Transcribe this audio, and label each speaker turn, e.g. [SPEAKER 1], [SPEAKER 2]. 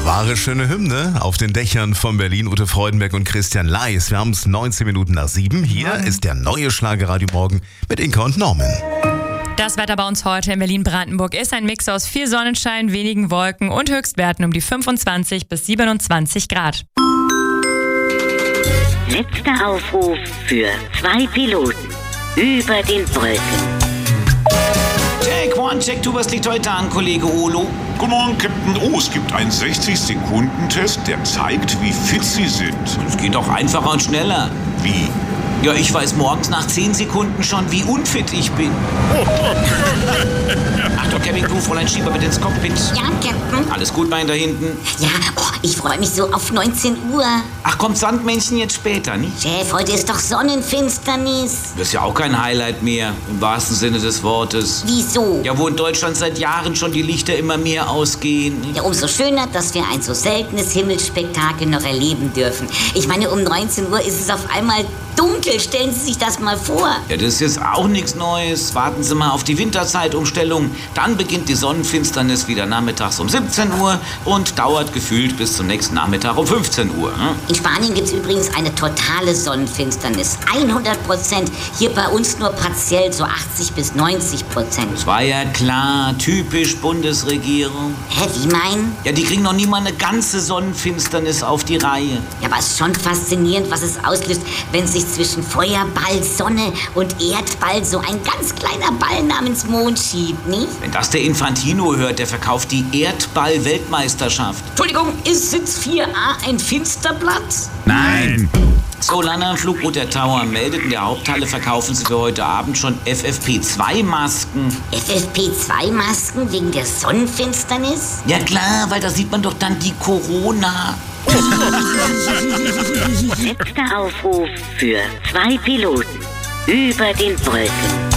[SPEAKER 1] Wahre schöne Hymne auf den Dächern von Berlin. Ute Freudenberg und Christian Leis. Wir haben es 19 Minuten nach 7. Hier ist der neue Schlagerradio Morgen mit Inka und Norman.
[SPEAKER 2] Das Wetter bei uns heute in Berlin-Brandenburg ist ein Mix aus viel Sonnenschein, wenigen Wolken und Höchstwerten um die 25 bis 27 Grad.
[SPEAKER 3] Letzter Aufruf für 2 Piloten über den Wolken.
[SPEAKER 4] Check 1, check 2, was liegt heute an, Kollege Olo?
[SPEAKER 5] Guten Morgen, Captain O. Es gibt einen 60-Sekunden-Test, der zeigt, wie fit Sie sind.
[SPEAKER 4] Es geht auch einfacher und schneller.
[SPEAKER 5] Wie?
[SPEAKER 4] Ja, ich weiß morgens nach 10 Sekunden schon, wie unfit ich bin. Achtung, Cabin Crew, Fräulein Schieber bitte ins Cockpit.
[SPEAKER 6] Ja, Captain.
[SPEAKER 4] Alles gut, Bein da hinten?
[SPEAKER 6] Ja, ich freue mich so auf 19 Uhr.
[SPEAKER 4] Ach, kommt Sandmännchen jetzt später, nicht?
[SPEAKER 6] Chef, heute ist doch Sonnenfinsternis.
[SPEAKER 4] Das ist ja auch kein Highlight mehr, im wahrsten Sinne des Wortes.
[SPEAKER 6] Wieso?
[SPEAKER 4] Ja, wo in Deutschland seit Jahren schon die Lichter immer mehr ausgehen.
[SPEAKER 6] Ja, umso schöner, dass wir ein so seltenes Himmelsspektakel noch erleben dürfen. Ich meine, um 19 Uhr ist es auf einmal dunkel. Stellen Sie sich das mal vor.
[SPEAKER 4] Ja, das ist jetzt auch nichts Neues. Warten Sie mal auf die Winterzeitumstellung. Dann beginnt die Sonnenfinsternis wieder nachmittags um 17 Uhr und dauert gefühlt bis zum nächsten Nachmittag um 15 Uhr.
[SPEAKER 6] In Spanien gibt es übrigens eine totale Sonnenfinsternis. 100%. Hier bei uns nur partiell, so 80 bis 90%.
[SPEAKER 4] Das war ja klar. Typisch Bundesregierung.
[SPEAKER 6] Hä, wie meinen?
[SPEAKER 4] Ja, die kriegen noch nie mal eine ganze Sonnenfinsternis auf die Reihe.
[SPEAKER 6] Ja, aber es ist schon faszinierend, was es auslöst, wenn sich zwischen Feuerball, Sonne und Erdball so ein ganz kleiner Ball namens Mond schiebt, nicht?
[SPEAKER 4] Wenn das der Infantino hört, der verkauft die Erdball-Weltmeisterschaft.
[SPEAKER 6] Entschuldigung, ist Sitz 4a ein Finsterblatt?
[SPEAKER 5] Nein!
[SPEAKER 4] So, Landeanflug der Tower meldet, in der Haupthalle verkaufen sie für heute Abend schon FFP2-Masken.
[SPEAKER 6] FFP2-Masken wegen der Sonnenfinsternis?
[SPEAKER 4] Ja klar, weil da sieht man doch dann die Corona.
[SPEAKER 3] Letzter Aufruf für 2 Piloten über den Wolken.